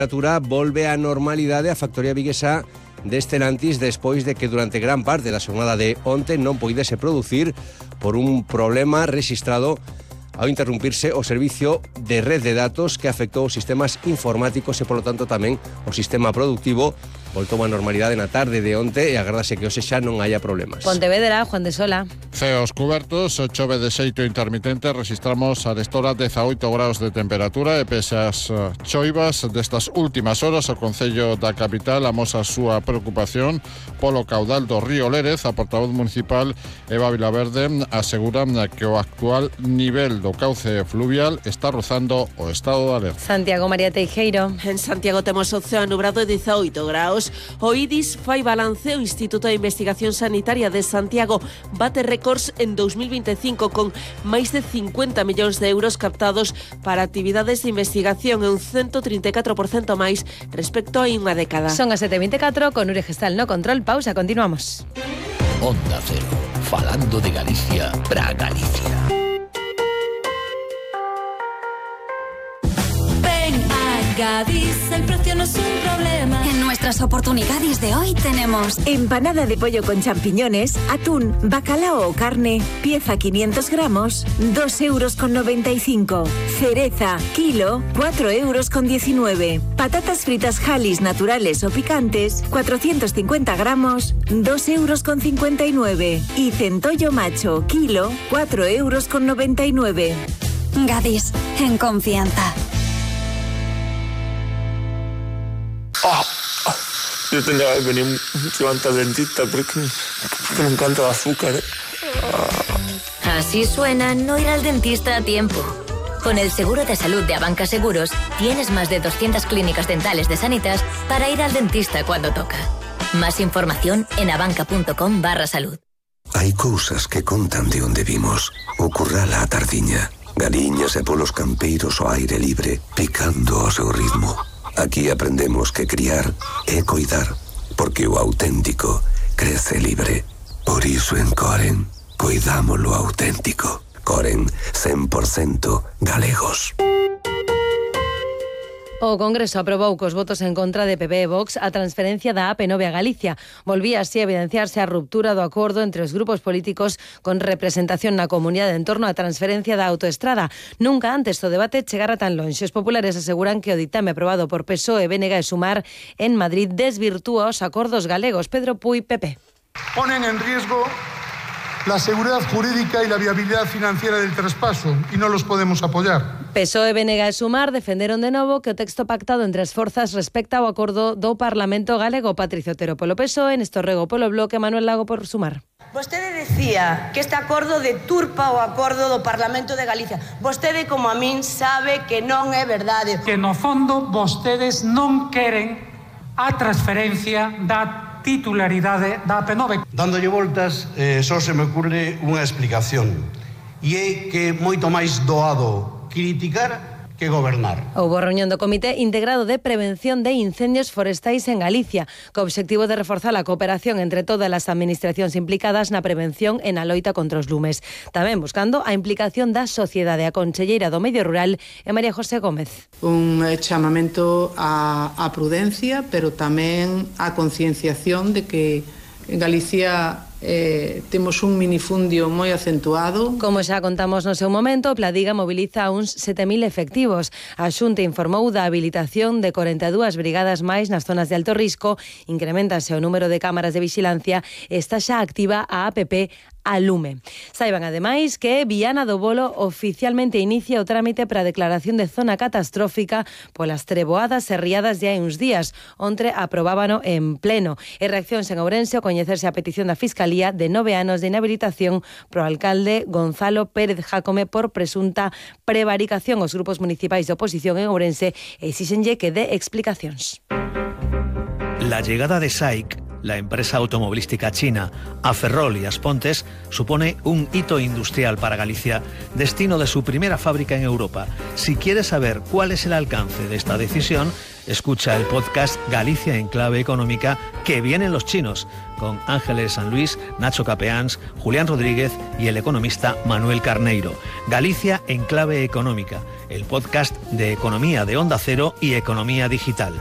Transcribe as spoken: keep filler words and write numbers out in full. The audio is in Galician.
temperatura volve á normalidade a factoría viguesa de Stellantis despois de que durante gran parte da xornada de onte non poidese producir por un problema rexistrado ao interrumpirse o servicio de red de datos que afectou os sistemas informáticos e, polo tanto, tamén o sistema productivo. Voltou a normalidade na tarde de onte e agardase que hoxe xa non haya problemas. Pontevedra, Juan de Sola. Ceos cubertos, chove de xeito intermitente, registramos a destora dezaoito graus de temperatura e pese as choivas destas últimas horas o Concello da Capital amosa a súa preocupación polo caudal do río Lérez. A portavoz municipal Eva Vilaverde asegura que o actual nivel do cauce fluvial está rozando o estado de alerta. Santiago María Teijeiro. En Santiago temos o ceo nubrado de dezaoito graus. O I D I S fai balance. O Instituto de Investigación Sanitaria de Santiago bate récords en dos mil veinticinco con máis de cincuenta millóns de euros captados para actividades de investigación e un ciento trinta e catro por cento máis respecto a unha década. Son as sete e veinticuatro con Uri Gestal no control. Pausa, continuamos. Onda Cero, falando de Galicia para Galicia. Gadis, el precio no es un problema. En nuestras oportunidades de hoy tenemos empanada de pollo con champiñones, atún, bacalao o carne, pieza quinientos gramos, dos euros con noventa y cinco. Cereza, kilo, cuatro euros con diecinueve. Patatas fritas Halis naturales o picantes, cuatrocientos cincuenta gramos, dos euros con cincuenta y nueve. Y centollo macho, kilo, cuatro euros con noventa y nueve. Gadis, en confianza. Oh, oh, yo tendría que venir mucho antes al dentista porque, porque me encanta el azúcar, ¿eh? Oh. Así suena no ir al dentista a tiempo. Con el seguro de salud de Abanca Seguros tienes más de doscientas clínicas dentales de Sanitas para ir al dentista cuando toca. Más información en abanca.com barra salud. Hai cousas que contan de onde vimos. O curral á tardiña. Galiñas e polos campeiros ao aire libre, picando ao seu ritmo. Aquí aprendemos que criar é coidar, porque o auténtico crece libre. Por iso en Coren, coidámolo auténtico. Coren, cen por cento galegos. O Congreso aprobou cos votos en contra de P P e Vox a transferencia da A P nove a Galicia. Volvía así a evidenciarse a ruptura do acordo entre os grupos políticos con representación na comunidade en torno á transferencia da autoestrada. Nunca antes o debate chegara tan lonxe. Os populares aseguran que o ditame aprobado por P S O E, B N G e Sumar en Madrid desvirtúa os acordos galegos. Pedro Puy, P P. Ponen en riesgo la seguridad jurídica y la viabilidad financiera del traspaso y no los podemos apoyar. P S O E, B N G e Sumar defenderon de novo que o texto pactado entre as forzas respecta ao acordo do Parlamento galego. Patricio Otero polo P S O E, Néstor Rego polo Bloque, Manuel Lago por Sumar. Vostede decía que este acordo deturpa o acordo do Parlamento de Galicia. Vostede, como a min, sabe que non é verdade. Que no fondo vostedes non queren a transferencia da titularidade da A P nove. Dándolle voltas, eh, só se me ocurre unha explicación. E é que é moito máis doado criticar que gobernar. Houbo reunión do Comité Integrado de Prevención de Incendios Forestais en Galicia, co obxectivo de reforzar a cooperación entre todas as administracións implicadas na prevención e na loita contra os lumes. Tamén buscando a implicación da sociedade. A conselleira do Medio Rural é María José Gómez. Un chamamento a, a prudencia, pero tamén a concienciación de que en Galicia Eh, temos un minifundio moi acentuado. Como xa contamos no seu momento, o Pladiga moviliza uns sete mil efectivos. A Xunta informou da habilitación de corenta e dúas brigadas máis nas zonas de alto risco, incrementase o número de cámaras de vixilancia e está xa activa a app a Lume. Saiban ademais que Viana do Bolo oficialmente inicia o trámite para a declaración de zona catastrófica polas treboadas e riadas de hai uns días. Ontre aprobábano en pleno. E reaccións en Ourense ao coñecerse a petición da Fiscalía de nove anos de inhabilitación pro alcalde Gonzalo Pérez Jácome por presunta prevaricación. Os grupos municipais de oposición en Ourense exíxenlle que dé explicacións. La llegada de S A I C, la empresa automovilística china, a Ferrol y Aspontes, supone un hito industrial para Galicia, destino de su primera fábrica en Europa. Si quieres saber cuál es el alcance de esta decisión, escucha el podcast Galicia en clave económica, que vienen los chinos, con Ángeles San Luis, Nacho Capeáns, Julián Rodríguez y el economista Manuel Carneiro. Galicia en clave económica, el podcast de economía de Onda Cero y Economía Digital.